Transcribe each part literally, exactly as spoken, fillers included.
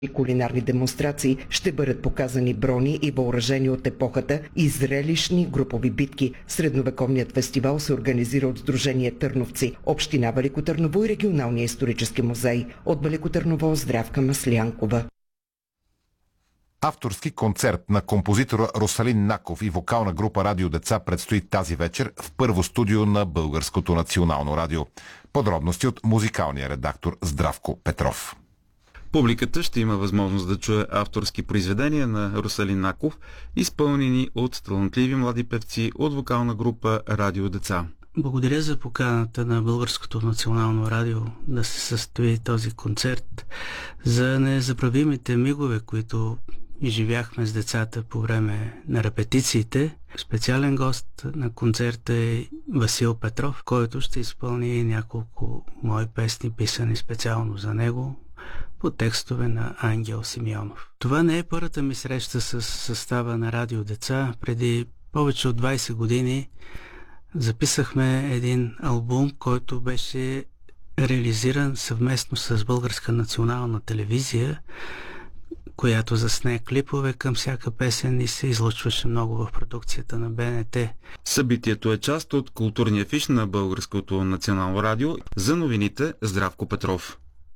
и кулинарни демонстрации ще бъдат показани брони и въоръжени от епохата и зрелищни групови битки. Средновековният фестивал се организира от Сдружение Търновци, Община Велико Търново и Регионалния исторически музей. От Велико Търново Здравка Маслянкова. Авторски концерт на композитора Русалин Наков и вокална група Радио Деца предстои тази вечер в първо студио на Българското национално радио. Подробности от музикалния редактор Здравко Петров. Публиката ще има възможност да чуе авторски произведения на Русалин Наков, изпълнени от талантливи млади певци от вокална група Радио Деца. Благодаря за поканата на Българското национално радио да се състои този концерт, за незабравимите мигове, които изживяхме с децата по време на репетициите. Специален гост на концерта е Васил Петров, който ще изпълни няколко мои песни, писани специално за него, по текстове на Ангел Симеонов. Това не е първата ми среща с състава на Радио Деца. Преди повече от двайсет години записахме един албум, който беше реализиран съвместно с Българска национална телевизия, която засне клипове към всяка песен и се излъчваше много в продукцията на Б Н Т. Събитието е част от културния фиш на Българското национално радио. За новините Здравко Петров.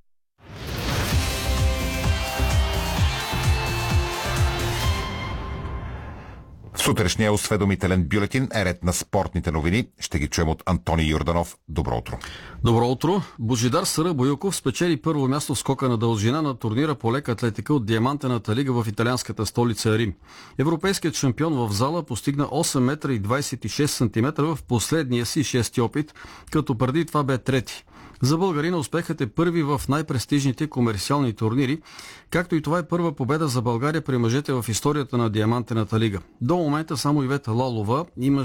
В сутрешния осведомителен бюлетин е ред на спортните новини. Ще ги чуем от Антони Йорданов. Добро утро. Добро утро. Божидар Сара Боюков спечели първо място в скока на дължина на турнира по лека атлетика от Диамантената лига в италианската столица Рим. Европейският шампион в зала постигна осем метра и двайсет и шест сантиметра в последния си шести опит, като преди това бе трети. За българина успехът е първи в най-престижните комерциални турнири, както и това е първа победа за България при мъжете в историята на Диамантената лига. До момента само Ивета Лалова има